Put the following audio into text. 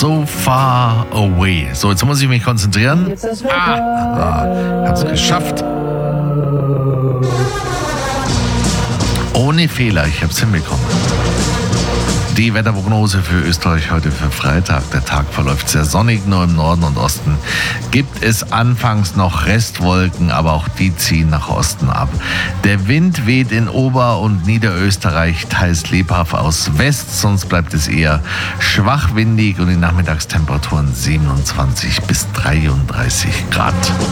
So Far Away. So, jetzt muss ich mich konzentrieren. Hab's geschafft. Ohne Fehler, ich hab's hinbekommen. Die Wetterprognose für Österreich heute für Freitag. Der Tag verläuft sehr sonnig, nur im Norden und Osten gibt es anfangs noch Restwolken, aber auch die ziehen nach Osten ab. Der Wind weht in Ober- und Niederösterreich teils lebhaft aus West, sonst bleibt es eher schwach windig und die Nachmittagstemperaturen 27 bis 33 Grad.